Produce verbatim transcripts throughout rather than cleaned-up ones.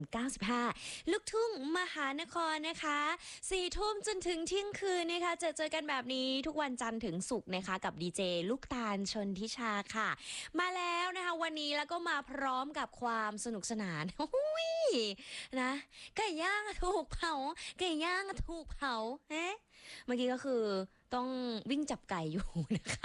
เก้าสิบห้าลูกทุ่งมหานครนะคะสี่ทุ่มจนถึงเที่ยงคืนนะคะเจอเจอกันแบบนี้ทุกวันจันทร์ถึงศุกร์นะคะกับดีเจลูกตาลชนทิชาค่ะมาแล้วนะคะวันนี้แล้วก็มาพร้อมกับความสนุกสนานโอ้ยนะไก่ย่างถูกเผาไก่ย่างถูกเผาเอ๊ะเมื่อกี้ก็คือต้องวิ่งจับไก่อยู่นะคะ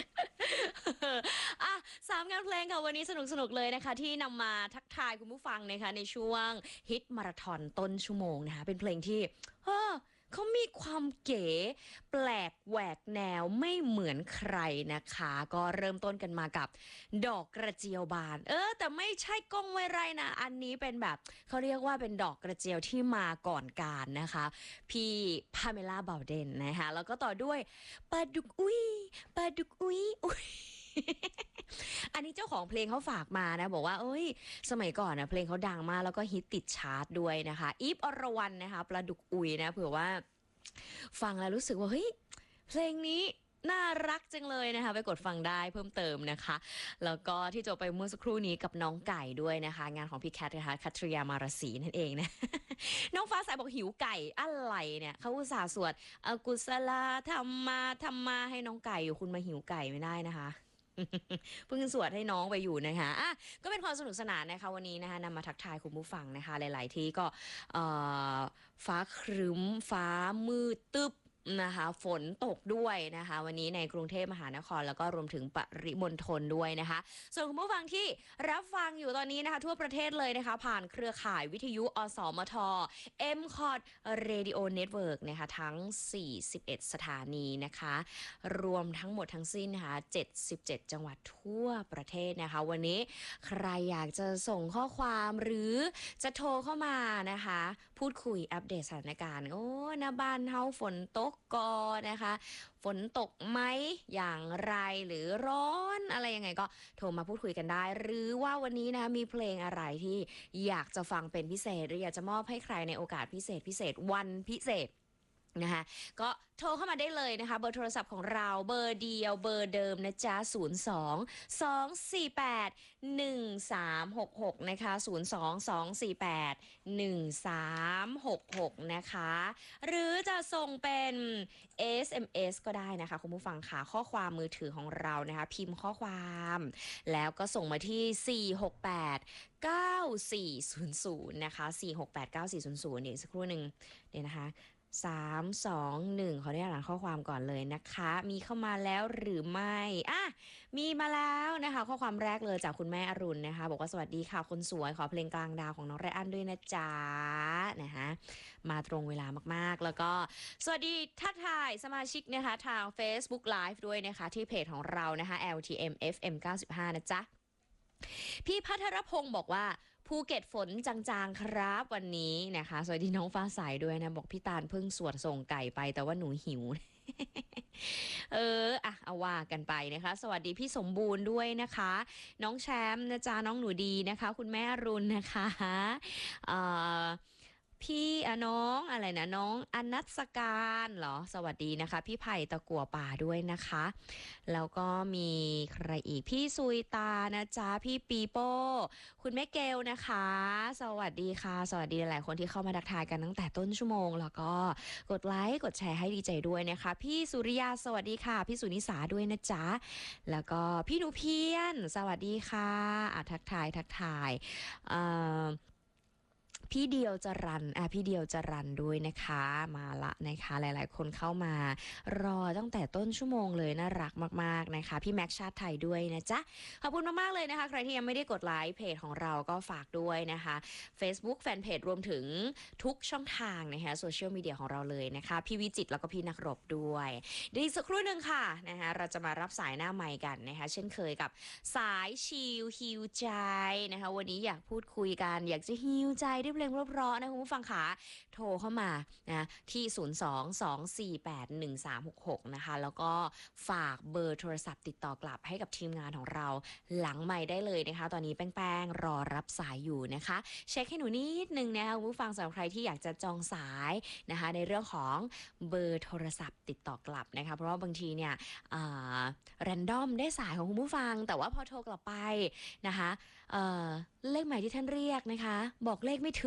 อ่ะสามงานเพลงค่ะวันนี้สนุกสนุกเลยนะคะที่นำมาทักทายคุณผู้ฟังนะคะในช่วงฮิตมาราธอนต้นชั่วโมงนะคะเป็นเพลงที่เออเขามีความเก๋แปลกแหวกแนวไม่เหมือนใครนะคะก็เริ่มต้นกันมากับดอกกระเจียวบานเออแต่ไม่ใช่กล้องไวไรนะอันนี้เป็นแบบเขาเรียกว่าเป็นดอกกระเจียวที่มาก่อนการนะคะพี่พาเมล่าเบาเดนนะคะแล้วก็ต่อด้วยปลาดุกอุ้ยปลาดุกอุ้ยอุ้ย อันนี้เจ้าของเพลงเขาฝากมานะบอกว่าเอ้ยสมัยก่อนนะเพลงเขาดังมากแล้วก็ฮิตติดชาร์ตด้วยนะคะอีฟอรวรรณนะคะปลาดุกอุยนะเผื่อว่าฟังแล้วรู้สึกว่าเฮ้ยเพลงนี้น่ารักจังเลยนะคะไปกดฟังได้เพิ่มเติมนะคะแล้วก็ที่จบไปเมื่อสักครู่นี้กับน้องไก่ด้วยนะคะงานของพี่แคทนะคะคัตริยามารสีนั่นเองนะ น้องฟ้าสายบอกหิวไก่อะไรเนี่ยเขาอุตส่าห์สวดอกุศลธรรมาธรรมาให้น้องไก่อยู่คุณมาหิวไก่ไม่ได้นะคะ เพิ่งสวดให้น้องไปอยู่นะคะอ่ะก็เป็นความสนุกสนานนะคะวันนี้นะคะนำมาทักทายคุณผู้ฟังนะคะหลายๆที่ก็ฟ้าครึ้มฟ้ามืดตึ๊บนะคะฝนตกด้วยนะคะวันนี้ในกรุงเทพมหานครแล้วก็รวมถึงปริมณฑลด้วยนะคะส่วนคุณผู้ฟังที่รับฟังอยู่ตอนนี้นะคะทั่วประเทศเลยนะคะผ่านเครือข่ายวิทยุอสมท เอ็ม คอท Radio Network นะคะทั้งสี่สิบเอ็ดสถานีนะคะรวมทั้งหมดทั้งสิ้นนะคะเจ็ดสิบเจ็ดจังหวัดทั่วประเทศนะคะวันนี้ใครอยากจะส่งข้อความหรือจะโทรเข้ามานะคะพูดคุยอัปเดตสถานการณ์โอ้นะบ้านเฮาฝนตกกอนะคะฝนตกไหมอย่างไรหรือร้อนอะไรยังไงก็โทรมาพูดคุยกันได้หรือว่าวันนี้นะมีเพลงอะไรที่อยากจะฟังเป็นพิเศษหรืออยากจะมอบให้ใครในโอกาสพิเศษพิเศษวันพิเศษนะคะก็โทรเข้ามาได้เลยนะคะเบอร์โทรศัพท์ของเราเบอร์เดียวเบอร์เดิมนะจ๊ะศูนย์ สอง สอง สี่ แปด หนึ่ง สาม หก หกนะคะศูนย์ สอง สอง สี่ แปด หนึ่ง สาม หก หกนะคะหรือจะส่งเป็น เอส เอ็ม เอส ก็ได้นะคะคุณผู้ฟังค่ะข้อความมือถือของเรานะคะพิมพ์ข้อความแล้วก็ส่งมาที่สี่ หก แปด เก้า สี่ ศูนย์ ศูนย์นะคะสี่ หก แปด เก้า สี่ ศูนย์ ศูนย์เดี๋ยวสักครู่หนึ่งเดี๋ยวนะคะสาม สอง หนึ่งขอได้อ่านข้อความก่อนเลยนะคะมีเข้ามาแล้วหรือไม่อ่ะมีมาแล้วนะคะข้อความแรกเลยจากคุณแม่อรุณนะคะบอกว่าสวัสดีค่ะคนสวยขอเพลงกลางดาวของน้องไรอันด้วยนะจ๊ะนะคะมาตรงเวลามากๆแล้วก็สวัสดีทักทายสมาชิกนะคะทาง Facebook Live ด้วยนะคะที่เพจของเรานะคะ แอล ที เอ็ม เอฟ เอ็ม เก้าสิบห้านะจ๊ะพี่พัทรพงศ์บอกว่าภูเก็ตฝนจางๆครับวันนี้นะคะสวัสดีน้องฟ้าใสด้วยนะบอกพี่ตาลเพิ่งสวดส่งไก่ไปแต่ว่าหนูหิว เอออะเอาว่ากันไปนะคะสวัสดีพี่สมบูรณ์ด้วยนะคะน้องแชมป์นะจ๊ะน้องหนูดีนะคะคุณแม่รุนนะคะเอ่อพี่อะน้องอะไรนะน้องอนัสการเหรอสวัสดีนะคะพี่ไผ่ตะกั่วป่าด้วยนะคะแล้วก็มีใครอีกพี่ซุยตานะจ๊ะพี่ปีโป้คุณแม่เกลนะคะสวัสดีค่ะสวัสดีหลายคนที่เข้ามาทักทายกันตั้งแต่ต้นชั่วโมงแล้วก็กดไลค์กดแชร์ให้ดีใจด้วยนะคะพี่สุริยาสวัสดีค่ะพี่สุนิสาด้วยนะจ๊ะแล้วก็พี่หนูเพียนสวัสดีค่ะอ่ะทักทายทักทายเอ่อพี่เดียวจรันอ่ะพี่เดียวจรันด้วยนะคะมาละนะคะหลายๆคนเข้ามารอตั้งแต่ต้นชั่วโมงเลยน่ารักมากๆนะคะพี่แม็กชาติไทยด้วยนะจ๊ะขอบคุณมากๆเลยนะคะใครที่ยังไม่ได้กดไลค์เพจของเราก็ฝากด้วยนะคะ Facebook Fanpage รวมถึงทุกช่องทางนะคะโซเชียลมีเดียของเราเลยนะคะพี่วิจิตรแล้วก็พี่นักรบด้วยเดี๋ยวอีกสักครู่หนึ่งค่ะนะคะเราจะมารับสายหน้าไมค์กันนะคะเช่นเคยกับสายชิลฮิวใจนะคะวันนี้อยากพูดคุยกันอยากจะฮิวใจเเพลงเพราะๆนะคุณผู้ฟังขาโทรเข้ามานะที่ศูนย์ สอง สอง สี่ แปด หนึ่ง สาม หก หกนะคะแล้วก็ฝากเบอร์โทรศัพท์ติดต่อกลับให้กับทีมงานของเราหลังใหม่ได้เลยนะคะตอนนี้แป้งๆรอรับสายอยู่นะคะเช็คให้หนูนิดนึงนะคะคุณผู้ฟังสำหรับใครที่อยากจะจองสายนะคะในเรื่องของเบอร์โทรศัพท์ติดต่อกลับนะคะเพราะว่าบางทีเนี่ยแรนดอมได้สายของคุณผู้ฟังแต่ว่าพอโทรกลับไปนะคะเลขหมายที่ท่านเรียกนะคะบอกเลขไม่ถึง